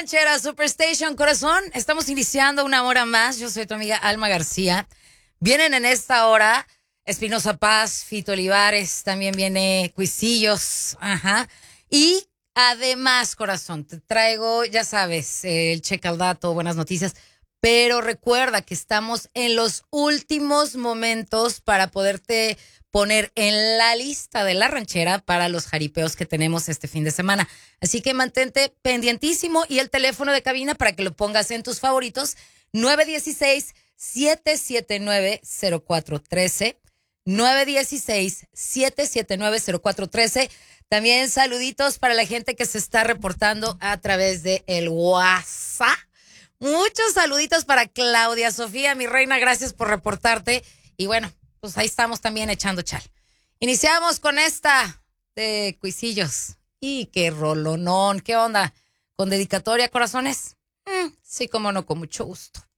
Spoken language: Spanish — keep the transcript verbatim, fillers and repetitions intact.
Ranchera Superstation, corazón. Estamos iniciando una hora más. Yo soy tu amiga Alma García. Vienen en esta hora Espinosa Paz, Fito Olivares, también viene Cuisillos. Ajá. Y además, corazón, te traigo, ya sabes, el cheque al dato, buenas noticias. Pero recuerda que estamos en los últimos momentos para poderte poner en la lista de la ranchera para los jaripeos que tenemos este fin de semana. Así que mantente pendientísimo y el teléfono de cabina para que lo pongas en tus favoritos, nueve uno seis, siete siete nueve, cero cuatro uno tres, nueve uno seis, siete siete nueve, cero cuatro uno tres. También saluditos para la gente que se está reportando a través de el WhatsApp. Muchos saluditos para Claudia Sofía, mi reina, gracias por reportarte. Y bueno, pues ahí estamos también echando chal. Iniciamos con esta de Cuisillos. Y qué rolonón, ¿qué onda? ¿Con dedicatoria, corazones? Mm, sí, cómo no, con mucho gusto.